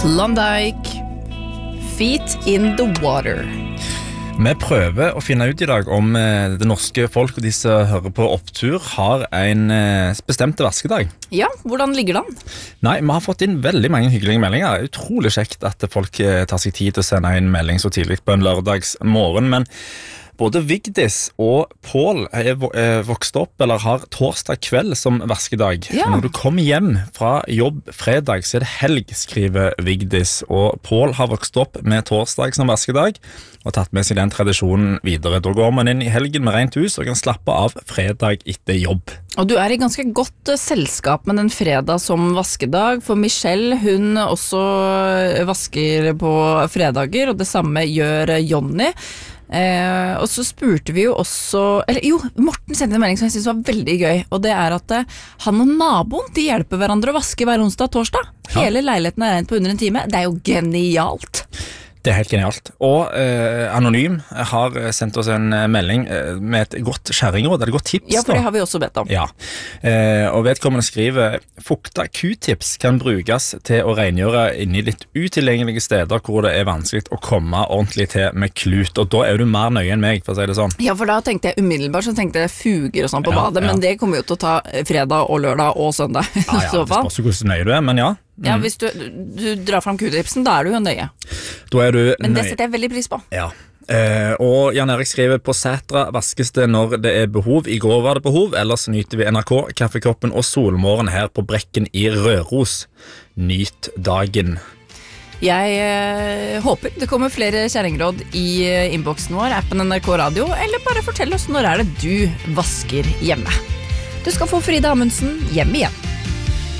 Klondike, Feet in the Water. Vi prøver å finne ut I dag om det norske folk og de som hører på opptur har en bestemte vaskedag. Ja, hvordan ligger den? Nei, vi har fått inn veldig mange hyggelige meldinger. Utrolig kjekt at folk tar seg tid til å sende inn melding så tidlig på en lørdags morgen, men både Vigdis og Pål vokst opp eller har torsdag kveld som vaskedag. Ja. Når du kommer hjem fra jobb fredag, så det helg, skriver Vigdis. Og Pål har vokst opp med torsdag som vaskedag og tatt med seg den tradisjonen videre. Da går man inn I helgen med rent hus og kan slappe av fredag etter jobb. Og du I ganske godt selskap med den fredag som vaskedag, for Michelle, hun også vasker på fredager, og det samme gjør Jonny. Og så spurte vi jo også Morten sendte en melding som jeg synes var veldig gøy, og det at han og naboen de hjelper hverandre å vaske hver onsdag og torsdag. Hele leiligheten rent på under en time. Det jo genialt. Det helt genialt. Og Anonym har sendt oss en melding med et godt skjæringråd, et godt tips. Ja, for det har vi også bedt om. Ja, og vedkommende skriver fukta Q-tips kan brukes til å rengjøre inni litt utilgjengelige steder hvor det vanskelig å komme ordentlig til med klut, og da du mer nøye enn meg, for å si det sånn. Ja, for da tenkte jeg umiddelbart, så tenkte jeg fuger og sånn på badet, men det kommer jo til å ta fredag og lørdag og søndag. Ja, det spørs jo hvordan nøye du men ja. Ja, hvis du drar fram Q-tipsen, da du jo nøye. Da du Men det nøye. setter jeg veldig pris på. Ja. Og Jan Erik skriver på Sætra vaskes det når det behov. I går var det behov, ellers nyter vi NRK, kaffekoppen og solmorgen her på Brekken I Røros. Nyt dagen. Jeg håper det kommer flere kjæringråd I innboksen vår, appen NRK Radio, eller bare fortell oss når det du vasker hjemme. Du skal få Frida Amundsen hjem igjen.